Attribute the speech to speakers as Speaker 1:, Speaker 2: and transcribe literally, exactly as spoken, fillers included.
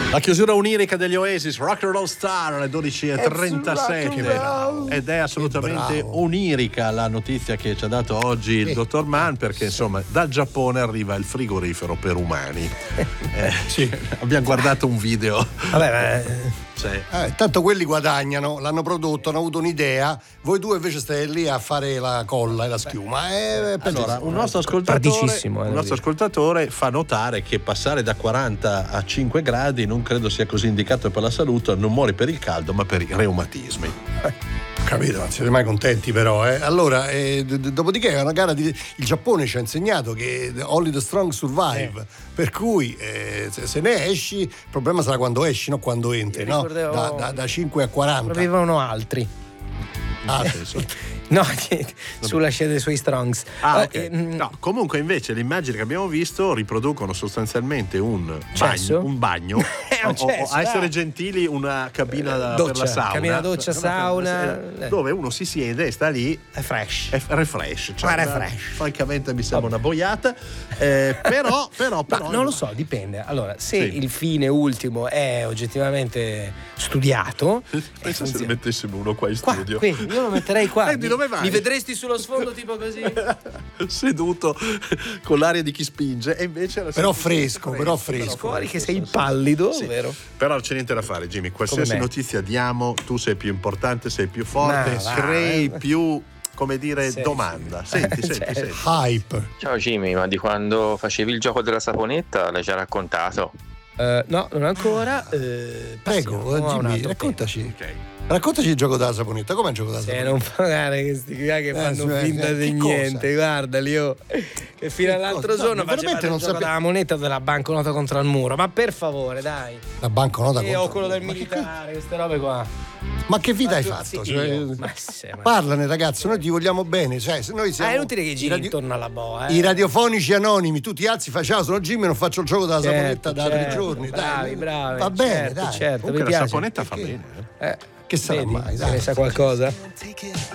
Speaker 1: La chiusura onirica degli Oasis, Rock and Roll Star alle dodici e trentasette, ed è assolutamente onirica la notizia che ci ha dato oggi il dottor Mann, perché insomma dal Giappone arriva il frigorifero per umani. Eh, sì. Abbiamo guardato un video.
Speaker 2: Vabbè, ma...
Speaker 3: Cioè. Eh, tanto quelli guadagnano, l'hanno prodotto, hanno avuto un'idea, voi due invece state lì a fare la colla e la schiuma. Eh,
Speaker 1: allora, un nostro ascoltatore, un nostro ascoltatore fa notare che passare da quaranta a cinque gradi non credo sia così indicato per la salute, non muori per il caldo ma per i reumatismi.
Speaker 3: Capito, non siete mai contenti però, eh? Allora, eh, d- dopodiché è una gara di... il Giappone ci ha insegnato che only the strong survive, eh. per cui eh, se, se ne esci, il problema sarà quando esci, non quando entri, no? Da, da, da cinque a quaranta.
Speaker 2: Avevano altri.
Speaker 3: Ah, senso.
Speaker 2: No, sulla scia dei suoi strongs.
Speaker 1: Ah, okay. No, comunque invece le immagini che abbiamo visto riproducono sostanzialmente un bagno, un bagno o, o, o a essere gentili una cabina
Speaker 2: doccia,
Speaker 1: per la sauna,
Speaker 2: cabina doccia, sauna,
Speaker 1: dove uno si siede e sta lì
Speaker 2: è fresh,
Speaker 1: è refresh, cioè,
Speaker 2: ma refresh.
Speaker 1: Francamente mi sembra una boiata, eh, però, però, però
Speaker 2: ma non lo so, dipende. Allora, se sì. il fine ultimo è oggettivamente studiato,
Speaker 1: pensa se ne mettessimo uno qua in studio.
Speaker 2: Qua, qui, io lo metterei qua.
Speaker 1: Eh, dove vai?
Speaker 2: Mi vedresti sullo sfondo tipo così
Speaker 1: seduto con l'aria di chi spinge, e invece
Speaker 3: però fresco, però fresco,
Speaker 2: però fuori che sei pallido, sì. vero?
Speaker 1: Però c'è niente da fare, Jimmy, qualsiasi notizia diamo tu sei più importante, sei più forte, no, crei va. più, come dire, sì, domanda.
Speaker 2: Sì.
Speaker 1: Senti, senti,
Speaker 2: certo.
Speaker 1: senti.
Speaker 3: Hype.
Speaker 4: Ciao Jimmy, ma di quando facevi il gioco della saponetta l'hai già raccontato?
Speaker 2: Uh, no, non ancora. Uh,
Speaker 3: Prego, Jimmy, raccontaci.
Speaker 1: Ok.
Speaker 3: Raccontaci il gioco della saponetta, com'è il gioco della
Speaker 2: sì,
Speaker 3: saponetta?
Speaker 2: Non pagare questi qui che fanno eh, finta di niente, guardali io che fino che all'altro cosa? giorno no, facevano il non gioco sape... della moneta della banconota contro il muro, ma per favore dai.
Speaker 3: La banconota
Speaker 2: contro
Speaker 3: il
Speaker 2: o quello del militare, queste robe qua.
Speaker 3: Ma che vita ma hai fatto? Cioè,
Speaker 2: ma se, ma...
Speaker 3: Parlane ragazzi, noi ti vogliamo bene, cioè, se noi siamo...
Speaker 2: Ah, è inutile che giri
Speaker 3: radio...
Speaker 2: intorno alla boa, eh.
Speaker 3: I radiofonici anonimi, tu ti alzi, fai ciao, sono Jimmy, non faccio il gioco della
Speaker 2: certo,
Speaker 3: saponetta da
Speaker 2: certo,
Speaker 3: tre giorni,
Speaker 2: bravi,
Speaker 3: dai.
Speaker 2: bravi,
Speaker 3: va bene,
Speaker 2: certo,
Speaker 3: dai.
Speaker 2: Certo,
Speaker 1: comunque
Speaker 2: mi
Speaker 1: la
Speaker 2: piace.
Speaker 1: saponetta fa
Speaker 2: Perché?
Speaker 1: bene, eh.
Speaker 2: eh.
Speaker 3: Che sarà
Speaker 2: Vedi?
Speaker 3: mai?
Speaker 2: Se ne sa qualcosa?